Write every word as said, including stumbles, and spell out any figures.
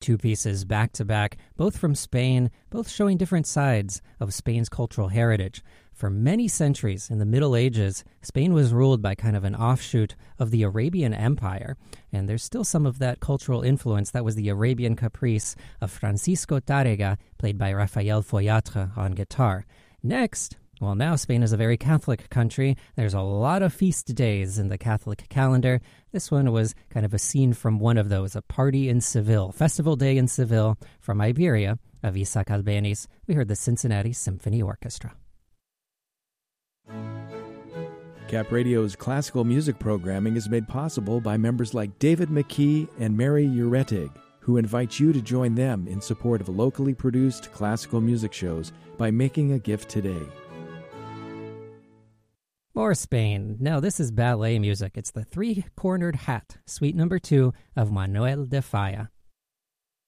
Two pieces back to back, both from Spain, both showing different sides of Spain's cultural heritage. For many centuries in the Middle Ages, Spain was ruled by kind of an offshoot of the Arabian Empire, and there's still some of that cultural influence. That was the Arabian caprice of Francisco Tárrega, played by Raphael Foyatre on guitar. Next, well, now Spain is a very Catholic country. There's a lot of feast days in the Catholic calendar. This one was kind of a scene from one of those, a party in Seville, Festival Day in Seville from Iberia of Isaac Albéniz. We heard the Cincinnati Symphony Orchestra. Cap Radio's classical music programming is made possible by members like David McKee and Mary Uretig, who invite you to join them in support of locally produced classical music shows by making a gift today. More Spain. No, this is ballet music. It's the Three-Cornered Hat, suite number two of Manuel de Falla.